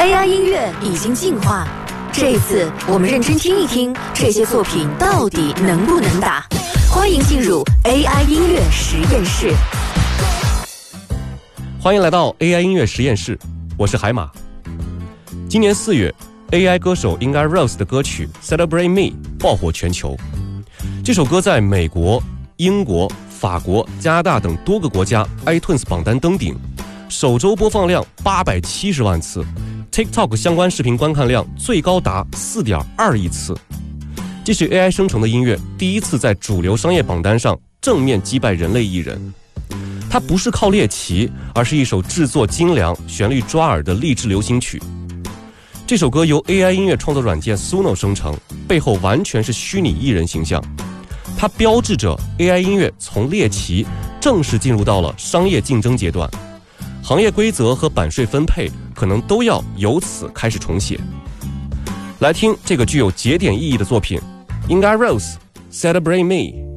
AI 音乐已经进化，这一次我们认真听一听这些作品到底能不能打。欢迎进入 AI 音乐实验室。 欢迎来到 AI 音乐实验室，我是海马。今年4月 AI 歌手 Inga Rose 的歌曲 Celebrate Me 爆火全球。这首歌在美国、英国、法国、加拿大等多个国家 iTunes 榜单登顶，首周播放量870万次， TikTok 相关视频观看量最高达 4.2 亿次。这是 AI 生成的音乐第一次在主流商业榜单上正面击败人类艺人。它不是靠猎奇，而是一首制作精良、旋律抓耳的励志流行曲。这首歌由 AI 音乐创作软件 Suno 生成，背后完全是虚拟艺人形象。它标志着 AI 音乐从猎奇正式进入到了商业竞争阶段，行业规则和版税分配可能都要由此开始重写。来听这个具有节点意义的作品 Inga Rose Celebrate Me。